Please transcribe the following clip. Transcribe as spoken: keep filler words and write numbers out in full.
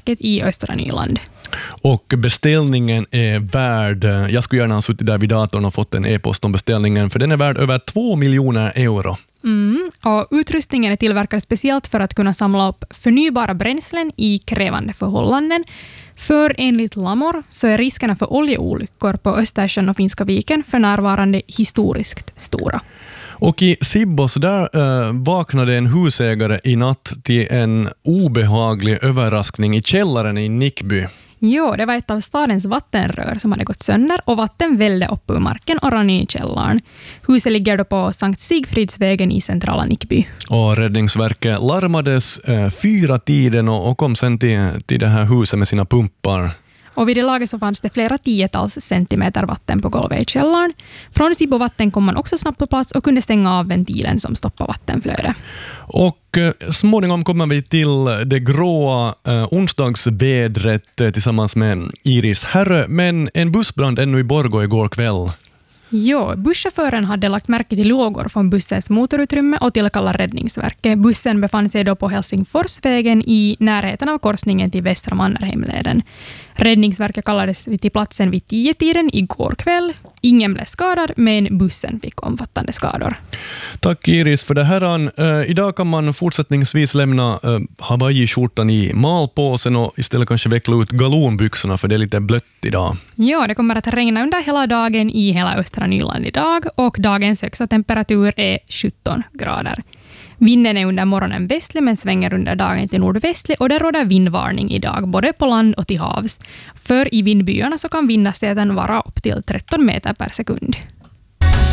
räddningsverket i östra Nyland. Och beställningen är värd, jag skulle gärna ha suttit där vid datorn och fått en e-post om beställningen, för den är värd över två miljoner euro. Mm, och utrustningen är tillverkad speciellt för att kunna samla upp förnybara bränslen i krävande förhållanden. För enligt Lamor så är riskerna för oljeolyckor på Östersjön och Finska viken för närvarande historiskt stora. Och i Sibbos där äh, vaknade en husägare i natt till en obehaglig överraskning i källaren i Nickby. Jo, det var ett av stadens vattenrör som hade gått sönder och vatten vällde upp ur marken och rann i källaren. Huset ligger då på Sankt Sigfridsvägen i centrala Nickby. Och räddningsverket larmades äh, fyra tiden och, och kom sen till, till det här huset med sina pumpar. Och vid det laget så fanns det flera tiotals centimeter vatten på golvet i källaren. Från Sibbo vatten kom man också snabbt på plats och kunde stänga av ventilen som stoppar vattenflödet. Och eh, småningom kommer vi till det gråa eh, onsdagsvädret eh, tillsammans med Iris Herre, men en bussbrand ännu i Borgå igår kväll. Jo, busschauffören hade lagt märke till lågor från bussens motorutrymme och tillkallar räddningsverket. Bussen befann sig då på Helsingforsvägen i närheten av korsningen till Västra Mannerheimleden. Räddningsverket kallades till platsen vid tio-tiden igår kväll. Ingen blev skadad, men bussen fick omfattande skador. Tack Iris för det här. Uh, idag kan man fortsättningsvis lämna uh, Hawaii-skjortan i malpåsen och istället kanske veckla ut galonbyxorna, för det är lite blött idag. Ja, det kommer att regna under hela dagen i hela östra Nyland idag och dagens högsta temperatur är sjutton grader. Vinden är under morgonen västlig men svänger under dagen till nordvästlig och det råder vindvarning idag både på land och till havs. För i vindbyarna så kan vindhastigheten vara upp till tretton meter per sekund.